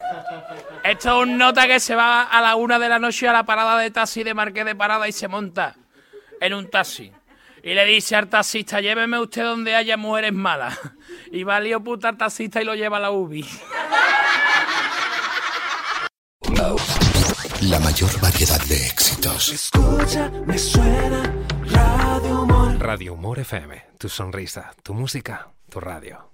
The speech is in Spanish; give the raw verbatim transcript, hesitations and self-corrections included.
Esto es un nota que se va a la una de la noche a la parada de taxi de Marqués de Parada y se monta en un taxi. Y le dice al taxista, lléveme usted donde haya mujeres malas. Y va lío puta al taxista y lo lleva a la U B I. La mayor variedad de éxitos. Escucha, me suena Radio Humor. Radio Humor F M. Tu sonrisa, tu música, tu radio.